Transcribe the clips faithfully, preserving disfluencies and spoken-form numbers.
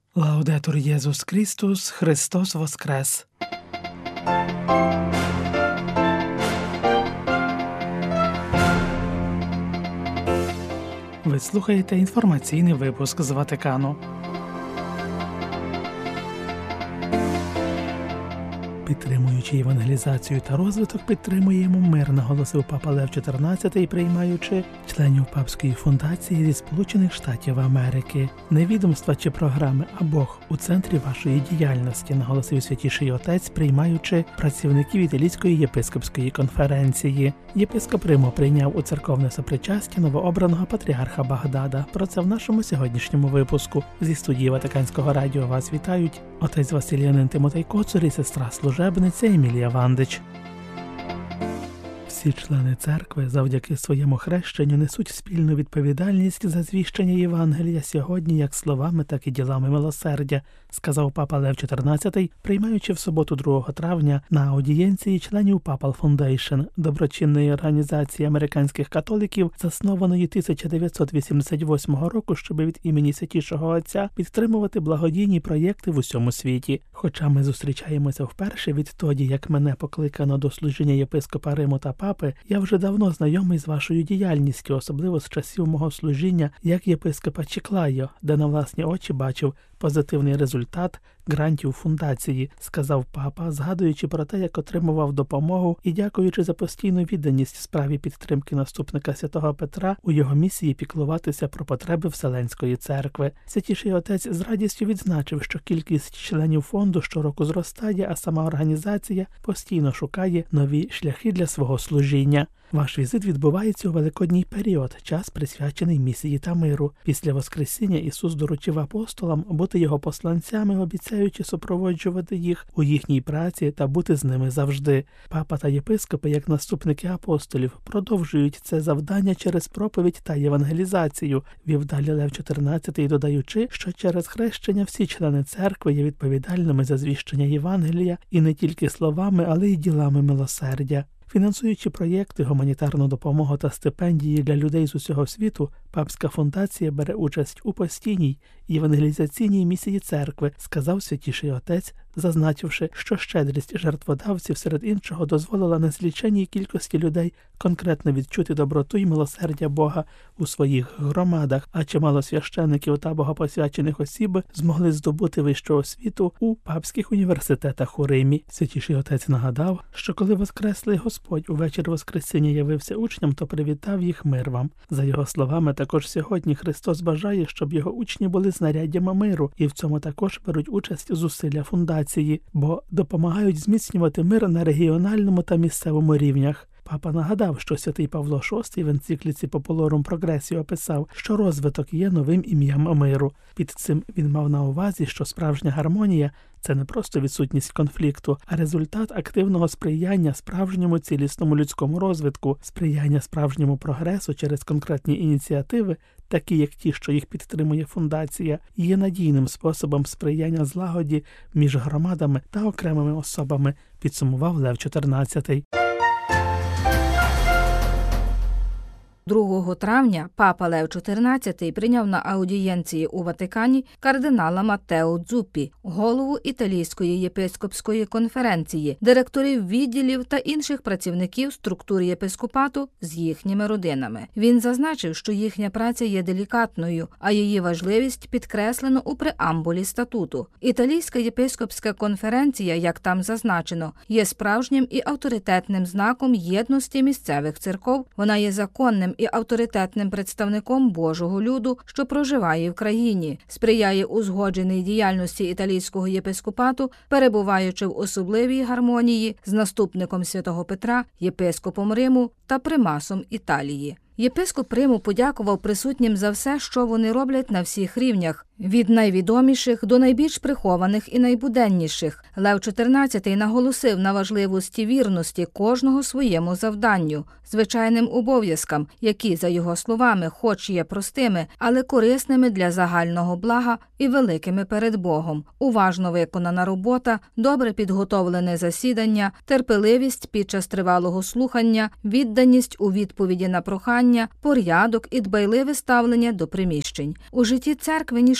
Лаудетур Єсус Христос, Христос воскрес! Ви слухаєте інформаційний випуск з Ватикану. Підтримуючи евангелізацію та розвиток, підтримуємо мир, наголосив папа Лев чотирнадцятий, приймаючи членів папської фундації зі Сполучених Штатів Америки. Не відомства чи програми, а Бог у центрі вашої діяльності, наголосив Святіший Отець, приймаючи працівників Італійської єпископської конференції. Єпископ Риму прийняв у церковне сопричастя новообраного патріарха Багдада. Про це в нашому сьогоднішньому випуску. Зі студії Ватиканського радіо вас вітають отець Василіянин Тимотей Коцур і сестра служебниця Емілія Вандич. Всі члени церкви завдяки своєму хрещенню несуть спільну відповідальність за звіщення Євангелія сьогодні як словами, так і ділами милосердя, сказав папа Лев чотирнадцятий, приймаючи в суботу другого травня на аудієнції членів Papal Foundation, доброчинної організації американських католиків, заснованої тисяча дев'ятсот вісімдесят восьмого року, щоб від імені Святішого Отця підтримувати благодійні проєкти в усьому світі. Хоча ми зустрічаємося вперше відтоді, як мене покликано до служіння єпископа Риму та папи, я вже давно знайомий з вашою діяльністю, особливо з часів мого служіння як єпископа Чіклайо, де на власні очі бачив позитивний результат грантів фундації, сказав папа, згадуючи про те, як отримував допомогу і дякуючи за постійну відданість справі підтримки наступника святого Петра у його місії піклуватися про потреби Вселенської церкви. Святіший Отець з радістю відзначив, що кількість членів фонду щороку зростає, а сама організація постійно шукає нові шляхи для свого служіння. Ваш візит відбувається у великодній період, час присвячений місії та миру. Після Воскресіння Ісус доручив апостолам бути його посланцями, обіцяючи супроводжувати їх у їхній праці та бути з ними завжди. Папа та єпископи, як наступники апостолів, продовжують це завдання через проповідь та євангелізацію, вів далі Лев чотирнадцятий, додаючи, що через хрещення всі члени церкви є відповідальними за звіщення Євангелія і не тільки словами, але й ділами милосердя. Фінансуючи проєкти, гуманітарну допомогу та стипендії для людей з усього світу, папська фундація бере участь у постійній євангелізаційній місії церкви, сказав Святіший Отець, зазначивши, що щедрість жертводавців серед іншого дозволила незліченній кількості людей конкретно відчути доброту і милосердя Бога у своїх громадах, а чимало священиків та богопосвячених осіб змогли здобути вищу освіту у папських університетах у Римі. Святіший Отець нагадав, що коли Воскреслий Господь увечір Воскресіння явився учням, то привітав їх мир вам. За його словами, також сьогодні Христос бажає, щоб його учні були знаряддями миру, і в цьому також беруть участь зусилля фундації, бо допомагають зміцнювати мир на регіональному та місцевому рівнях. Папа нагадав, що святий Павло шостий в енцикліці Populorum Progressio описав, що розвиток є новим ім'ям миру. Під цим він мав на увазі, що справжня гармонія – це не просто відсутність конфлікту, а результат активного сприяння справжньому цілісному людському розвитку, сприяння справжньому прогресу через конкретні ініціативи, такі як ті, що їх підтримує фундація, є надійним способом сприяння злагоді між громадами та окремими особами, підсумував Лев чотирнадцятий. другого травня папа Лев чотирнадцятий прийняв на аудієнції у Ватикані кардинала Маттео Дзуппі, голову Італійської єпископської конференції, директорів відділів та інших працівників структур єпископату з їхніми родинами. Він зазначив, що їхня праця є делікатною, а її важливість підкреслено у преамбулі статуту. Італійська єпископська конференція, як там зазначено, є справжнім і авторитетним знаком єдності місцевих церков. Вона є законним і авторитетним представником Божого люду, що проживає в країні, сприяє узгодженій діяльності італійського єпископату, перебуваючи в особливій гармонії з наступником святого Петра, єпископом Риму та примасом Італії. Єпископ Риму подякував присутнім за все, що вони роблять на всіх рівнях, від найвідоміших до найбільш прихованих і найбуденніших. Лев чотирнадцятий наголосив на важливості вірності кожного своєму завданню, звичайним обов'язкам, які, за його словами, хоч є простими, але корисними для загального блага і великими перед Богом. Уважно виконана робота, добре підготовлене засідання, терпеливість під час тривалого слухання, відданість у відповіді на прохання, порядок і дбайливе ставлення до приміщень. У житті церкви ніщо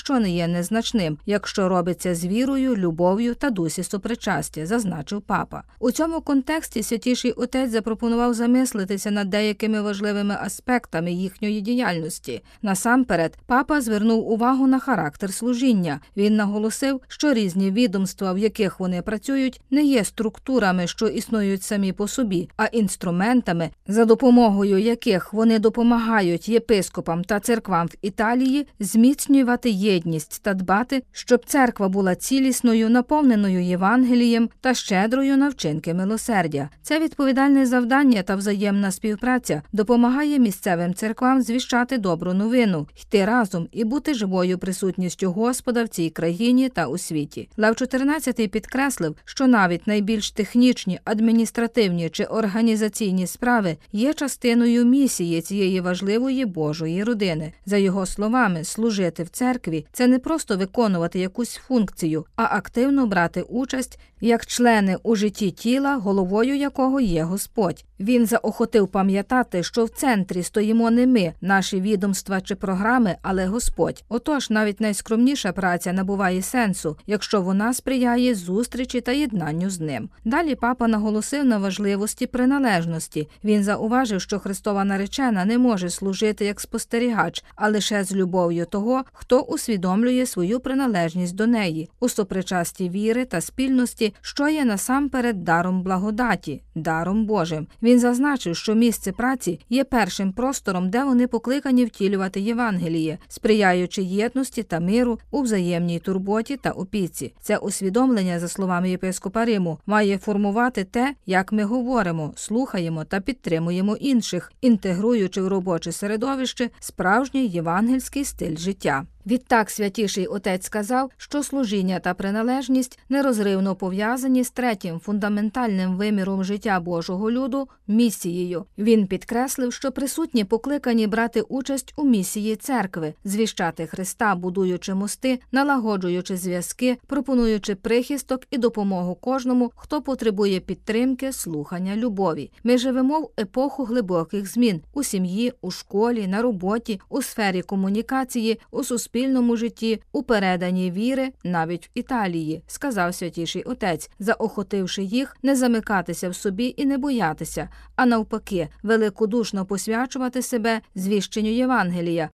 що не є незначним, якщо робиться з вірою, любов'ю та дусі сопричастя, зазначив папа. У цьому контексті Святіший Отець запропонував замислитися над деякими важливими аспектами їхньої діяльності. Насамперед, папа звернув увагу на характер служіння. Він наголосив, що різні відомства, в яких вони працюють, не є структурами, що існують самі по собі, а інструментами, за допомогою яких вони допомагають єпископам та церквам в Італії зміцнювати єдність та дбати, щоб церква була цілісною, наповненою Євангелієм та щедрою на вчинки милосердя. Це відповідальне завдання та взаємна співпраця допомагає місцевим церквам звіщати добру новину, йти разом і бути живою присутністю Господа в цій країні та у світі. Лев чотирнадцятий підкреслив, що навіть найбільш технічні, адміністративні чи організаційні справи є частиною місії цієї важливої Божої родини. За його словами, служити в церкві – це не просто виконувати якусь функцію, а активно брати участь як члени у житті тіла, головою якого є Господь. Він заохотив пам'ятати, що в центрі стоїмо не ми, наші відомства чи програми, але Господь. Отож, навіть найскромніша праця набуває сенсу, якщо вона сприяє зустрічі та єднанню з ним. Далі папа наголосив на важливості приналежності. Він зауважив, що Христова наречена не може служити як спостерігач, а лише з любов'ю того, хто усвідомлює свою приналежність до неї, у сопричасті віри та спільності, що є насамперед даром благодаті, даром Божим. Він зазначив, що місце праці є першим простором, де вони покликані втілювати Євангеліє, сприяючи єдності та миру у взаємній турботі та опіці. Це усвідомлення, за словами єпископа Риму, має формувати те, як ми говоримо, слухаємо та підтримуємо інших, інтегруючи в робоче середовище справжній євангельський стиль життя. Відтак Святіший Отець сказав, що служіння та приналежність нерозривно пов'язані з третім фундаментальним виміром життя Божого люду – місією. Він підкреслив, що присутні покликані брати участь у місії церкви, звіщати Христа, будуючи мости, налагоджуючи зв'язки, пропонуючи прихисток і допомогу кожному, хто потребує підтримки, слухання, любові. Ми живемо в епоху глибоких змін – у сім'ї, у школі, на роботі, у сфері комунікації, у суспільстві, в суспільному житті, у переданні віри, навіть в Італії, сказав Святіший Отець, заохотивши їх не замикатися в собі і не боятися, а навпаки, великодушно посвячувати себе звіщенню Євангелія.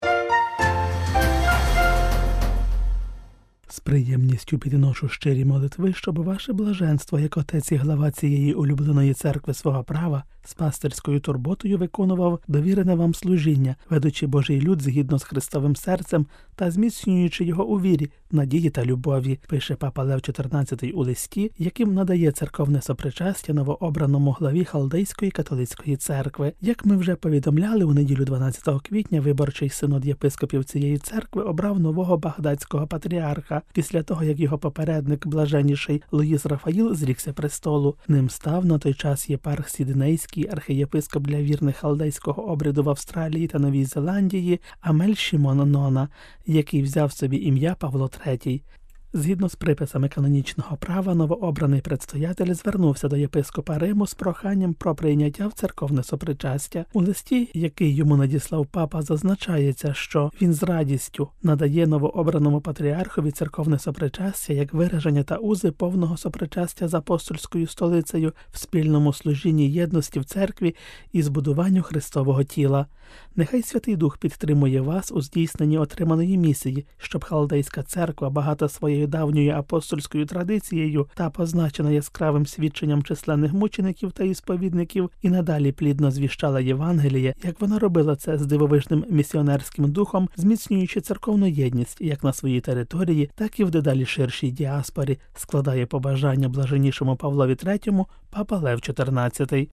З приємністю підношу щирі молитви, щоб ваше блаженство, як отець і глава цієї улюбленої церкви свого права, з пастирською турботою виконував довірене вам служіння, ведучи Божий люд згідно з Христовим серцем та зміцнюючи його у вірі, надії та любові, пише папа Лев чотирнадцятий у листі, яким надає церковне сопричастя новообраному главі Халдейської католицької церкви. Як ми вже повідомляли, у неділю дванадцятого квітня виборчий синод єпископів цієї церкви обрав нового багдадського патріарха, після того, як його попередник, блаженніший Луїс Рафаїл, зрікся престолу. Ним став на той час єпарх Сіднейський, архієпископ для вірних халдейського обряду в Австралії та Новій Зеландії Амель Шімон Нона, який взяв собі ім'я Павло третій. Згідно з приписами канонічного права, новообраний предстоятель звернувся до єпископа Риму з проханням про прийняття в церковне сопричастя. У листі, який йому надіслав папа, зазначається, що він з радістю надає новообраному патріархові церковне сопричастя як вираження та узи повного сопричастя з апостольською столицею в спільному служінні єдності в церкві і збудуванню Христового тіла. Нехай Святий Дух підтримує вас у здійсненні отриманої місії, щоб Халдейська церква, багата своєю давньою апостольською традицією та позначена яскравим свідченням численних мучеників та ісповідників, і надалі плідно звіщала Євангеліє, як вона робила це з дивовижним місіонерським духом, зміцнюючи церковну єдність як на своїй території, так і в дедалі ширшій діаспорі, складає побажання блаженнішому Павлові третьому папа Лев чотирнадцятий.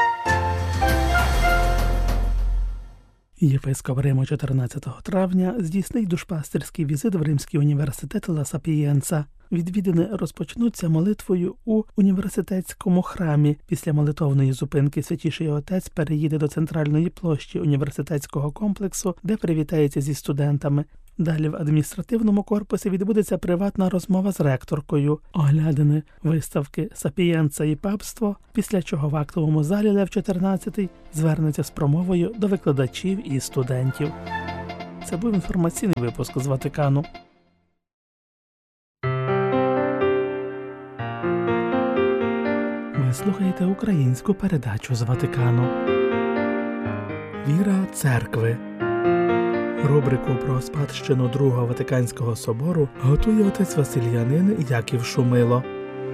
Єпископ Риму чотирнадцятого травня здійснить душпастирський візит в Римський університет Ла Сапієнца. Відвідини розпочнуться молитвою у університетському храмі. Після молитовної зупинки Святіший Отець переїде до центральної площі університетського комплексу, де привітається зі студентами. Далі в адміністративному корпусі відбудеться приватна розмова з ректоркою, оглядини виставки «Сапієнца і папство», після чого в актовому залі Лев чотирнадцятий звернеться з промовою до викладачів і студентів. Це був інформаційний випуск з Ватикану. Ви слухаєте українську передачу з Ватикану. Віра церкви. Рубрику про спадщину Другого Ватиканського собору готує отець Василянин Яків Шумило.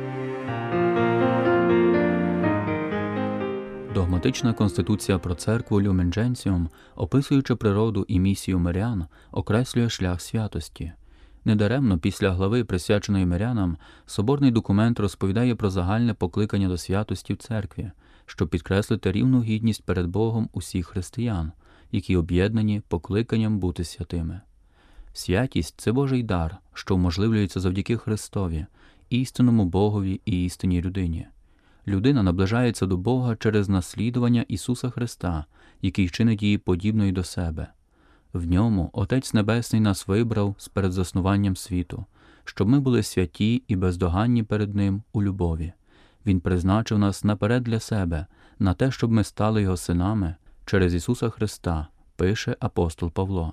Догматична конституція про церкву Люмен Генціум, описуючи природу і місію мирян, окреслює шлях святості. Недаремно після глави, присвяченої мирянам, соборний документ розповідає про загальне покликання до святості в церкві, щоб підкреслити рівну гідність перед Богом усіх християн, які об'єднані покликанням бути святими. Святість – це Божий дар, що вможливлюється завдяки Христові, істинному Богові і істинній людині. Людина наближається до Бога через наслідування Ісуса Христа, який чинить її подібною до себе. В ньому Отець Небесний нас вибрав з перед заснуванням світу, щоб ми були святі і бездоганні перед Ним у любові. Він призначив нас наперед для себе, на те, щоб ми стали Його синами через Ісуса Христа, пише апостол Павло.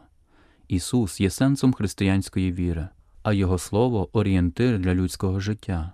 Ісус є сенсом християнської віри, а Його Слово – орієнтир для людського життя.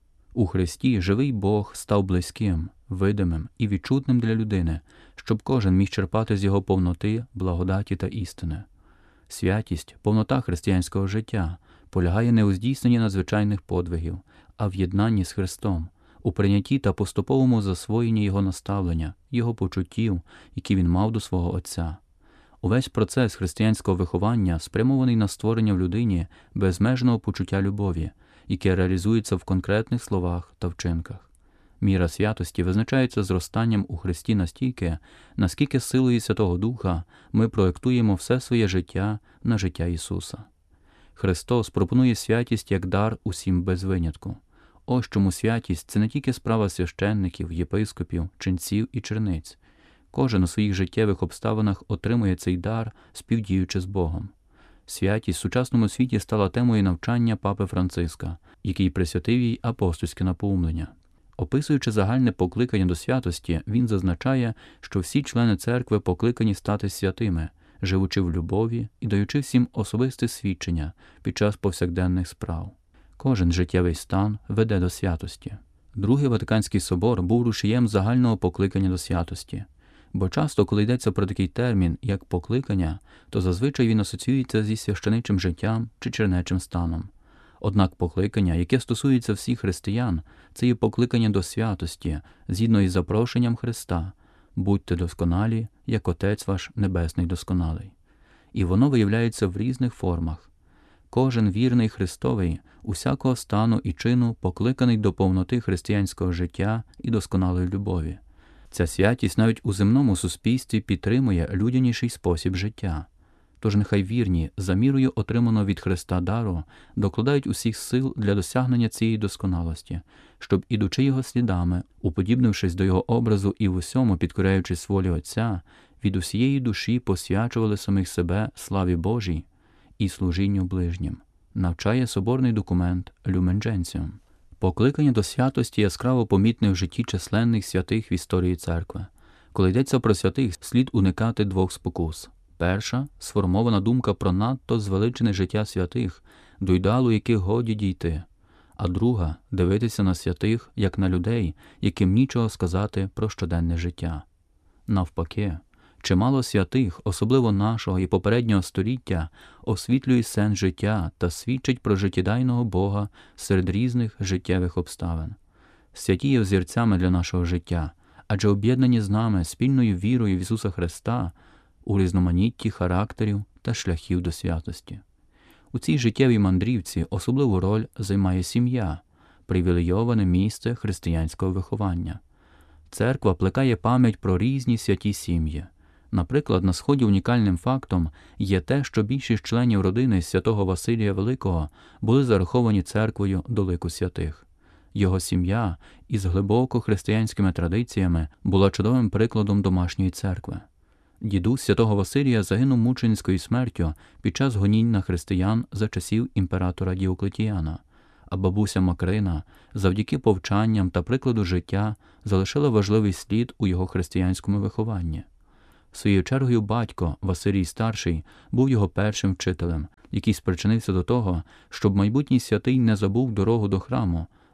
У Христі живий Бог став близьким, видимим і відчутним для людини, щоб кожен міг черпати з Його повноти, благодаті та істини. Святість, повнота християнського життя полягає не у здійсненні надзвичайних подвигів, а в єднанні з Христом, у прийнятті та поступовому засвоєнні Його наставлення, Його почуттів, які Він мав до свого Отця. Увесь процес християнського виховання спрямований на створення в людині безмежного почуття любові, яке реалізується в конкретних словах та вчинках. Міра святості визначається зростанням у Христі настільки, наскільки силою Святого Духа ми проєктуємо все своє життя на життя Ісуса. Христос пропонує святість як дар усім без винятку. Ось чому святість – це не тільки справа священників, єпископів, ченців і черниць. Кожен у своїх життєвих обставинах отримує цей дар, співдіючи з Богом. Святість в сучасному світі стала темою навчання Папи Франциска, який присвятив їй апостольське напоумлення. Описуючи загальне покликання до святості, він зазначає, що всі члени церкви покликані стати святими, живучи в любові і даючи всім особисте свідчення під час повсякденних справ. Кожен життєвий стан веде до святості. Другий Ватиканський собор був рушієм загального покликання до святості. Бо часто, коли йдеться про такий термін, як покликання, то зазвичай він асоціюється зі священичим життям чи чернечим станом. Однак покликання, яке стосується всіх християн, це є покликання до святості, згідно із запрошенням Христа «Будьте досконалі, як Отець ваш Небесний досконалий». І воно виявляється в різних формах. Кожен вірний Христовий, усякого стану і чину покликаний до повноти християнського життя і досконалої любові. Ця святість навіть у земному суспільстві підтримує людяніший спосіб життя. Тож нехай вірні, за мірою отриманого від Христа дару, докладають усіх сил для досягнення цієї досконалості, щоб, ідучи Його слідами, уподібнившись до Його образу і в усьому підкоряючись волі Отця, від усієї душі посвячували самих себе славі Божій і служінню ближнім. Навчає соборний документ Люмен Генціум. Покликання до святості яскраво помітне в житті численних святих в історії церкви. Коли йдеться про святих, слід уникати двох спокус. Перша – сформована думка про надто звеличене життя святих, до ідеалу яких годі дійти. А друга – дивитися на святих, як на людей, яким нічого сказати про щоденне життя. Навпаки, чимало святих, особливо нашого і попереднього століття, освітлюють сенс життя та свідчать про життєдайного Бога серед різних життєвих обставин. Святі є взірцями для нашого життя, адже об'єднані з нами спільною вірою в Ісуса Христа у різноманітті характерів та шляхів до святості. У цій життєвій мандрівці особливу роль займає сім'я, привілейоване місце християнського виховання. Церква плекає пам'ять про різні святі сім'ї. Наприклад, на Сході унікальним фактом є те, що більшість членів родини святого Василія Великого були зараховані церквою до лику святих. Його сім'я із глибоко християнськими традиціями була чудовим прикладом домашньої церкви. Дідусь святого Василія загинув мученицькою смертю під час гонінь на християн за часів імператора Діоклетіана, а бабуся Макрина завдяки повчанням та прикладу життя залишила важливий слід у його християнському вихованні. Своєю чергою батько, Василій Старший, був його першим вчителем, який спричинився до того, щоб майбутній святий не забув дорогу до храму,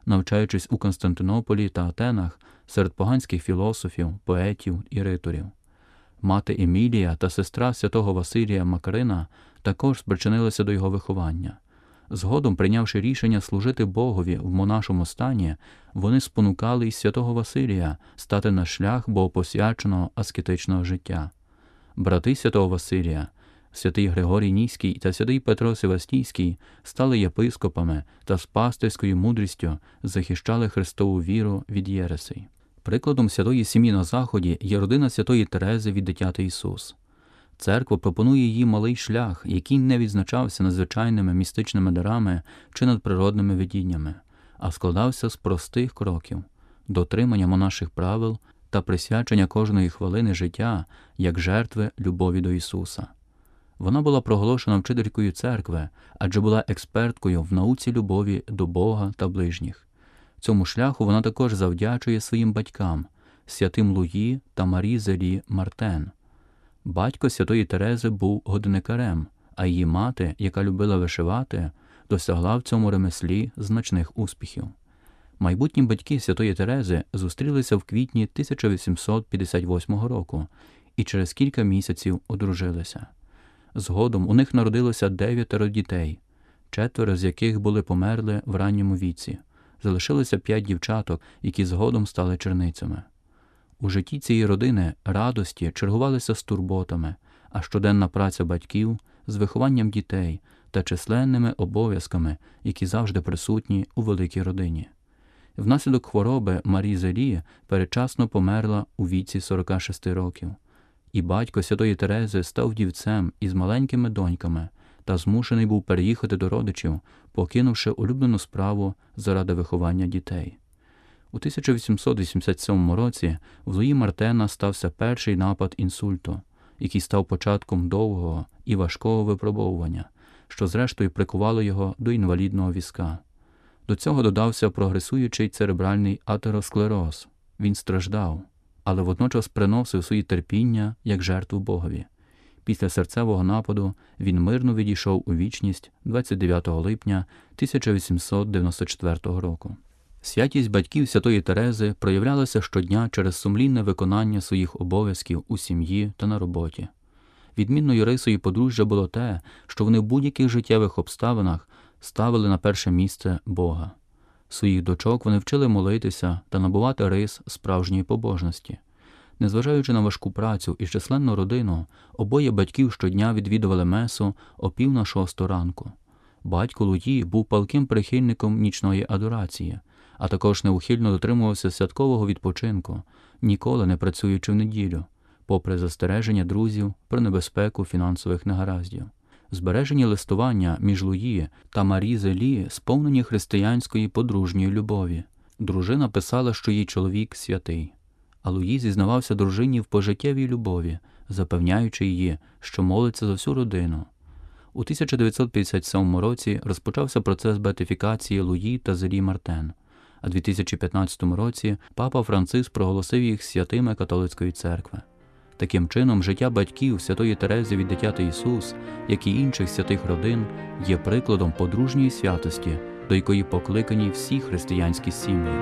навчаючись у Константинополі та Атенах серед поганських філософів, поетів і риторів. Мати Емілія та сестра святого Василія Макарина також спричинилися до його виховання. Згодом, прийнявши рішення служити Богові в монашому стані, вони спонукали й святого Василія стати на шлях богопосвяченого аскетичного життя. Брати святого Василія, святий Григорій Ніський та святий Петро Севастійський, стали єпископами та з пастирською мудрістю захищали Христову віру від єресей. Прикладом святої сім'ї на Заході є родина святої Терези від Дитяти Ісус. Церква пропонує їй малий шлях, який не відзначався надзвичайними містичними дарами чи надприродними видіннями, а складався з простих кроків – дотримання монаших правил та присвячення кожної хвилини життя як жертви любові до Ісуса. Вона була проголошена вчителькою церкви, адже була експерткою в науці любові до Бога та ближніх. Цьому шляху вона також завдячує своїм батькам – святим Луї та Марі Зелі Мартен. Батько святої Терези був годинникарем, а її мати, яка любила вишивати, досягла в цьому ремеслі значних успіхів. Майбутні батьки святої Терези зустрілися в квітні тисяча вісімсот п'ятдесят восьмого року і через кілька місяців одружилися. Згодом у них народилося дев'ятеро дітей, четверо з яких були померли в ранньому віці. Залишилося п'ять дівчаток, які згодом стали черницями. У житті цієї родини радості чергувалися з турботами, а щоденна праця батьків з вихованням дітей та численними обов'язками, які завжди присутні у великій родині. Внаслідок хвороби Марі Зелі передчасно померла у віці сорока шести років, і батько святої Терези став вдівцем із маленькими доньками та змушений був переїхати до родичів, покинувши улюблену справу заради виховання дітей. У тисяча вісімсот вісімдесят сьомому році в Луї Мартена стався перший напад інсульту, який став початком довгого і важкого випробовування, що зрештою прикувало його до інвалідного візка. До цього додався прогресуючий церебральний атеросклероз. Він страждав, але водночас приносив свої терпіння як жертву Богові. Після серцевого нападу він мирно відійшов у вічність двадцять дев'ятого липня тисяча вісімсот дев'яносто четвертого року. Святість батьків святої Терези проявлялася щодня через сумлінне виконання своїх обов'язків у сім'ї та на роботі. Відмінною рисою подружжя було те, що вони в будь-яких життєвих обставинах ставили на перше місце Бога. Своїх дочок вони вчили молитися та набувати рис справжньої побожності. Незважаючи на важку працю і численну родину, обоє батьків щодня відвідували месу о пів на шосту ранку. Батько Луї був палким прихильником нічної адорації, а також неухильно дотримувався святкового відпочинку, ніколи не працюючи в неділю, попри застереження друзів про небезпеку фінансових негараздів. Збережені листування між Луї та Марі Зелі сповнені християнської подружньої любові. Дружина писала, що її чоловік святий, а Луї зізнавався дружині в пожиттєвій любові, запевняючи її, що молиться за всю родину. У тисяча дев'ятсот п'ятдесят сьомому році розпочався процес беатифікації Луї та Зелі Мартен, а у дві тисячі п'ятнадцятому році папа Франциск проголосив їх святими католицької церкви. Таким чином, життя батьків святої Терези від Дитяти Ісус, як і інших святих родин, є прикладом подружньої святості, до якої покликані всі християнські сім'ї.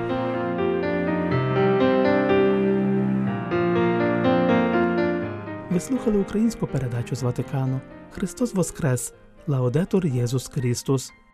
Ви слухали українську передачу з Ватикану. Христос Воскрес! Лаудетур Єсус Христос!